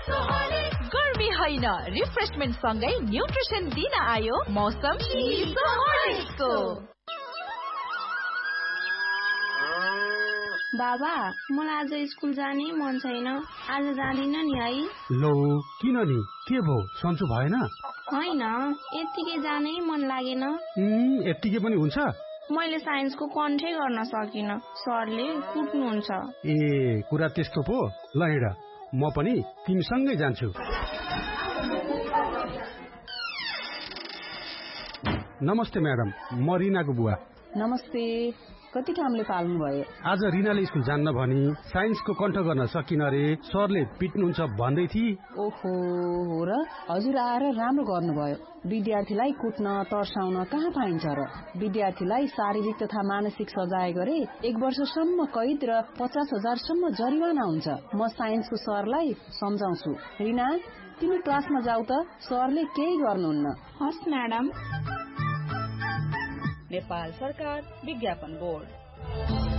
गर्मी होइन रिफ्रेशमेन्ट सँगै न्युट्रिसन दिन आयो मौसम को। बाबा मलाई आज स्कुल जाने मन छैन, आज जाँदिन नि है। लो किन नि, के भो सन्चो भएन? होइन यतिकै जानै मन लागेन। यतिकै पनि हुन्छ? मैले साइन्सको कन्ठै गर्न सकिन, सरले कुट्नुहुन्छ। ए कुरा त्यस्तो पो, ल हिँड म पनि तिमीसँगै जान्छु। नमस्ते म्याडम, म रिनाको बुवा। नमस्ते, कति कामले पाल्नु भयो? आज रिनाले स्कुल जान्न भनी साइन्सको कण्ठ गर्न सकिन रे, सरले पिट्नुहुन्छ भन्दै थिए। ओहो हो र, हजुर आएर राम्रो गर्नुभयो। विद्यार्थीलाई कुट्न तर्साउन कहाँ पाइन्छ र? विद्यार्थीलाई शारीरिक तथा मानसिक सजाय गरे 1 वर्षसम्म कैद र 50,000 सम्म जरिवाना हुन्छ। म साइन्सको सरलाई सम्झाउँछु। रिना तिमी क्लासमा जाऊ त, सरले केही गर्नुहुन्न। हस् म्याडम। नेपाल सरकार विज्ञापन बोर्ड।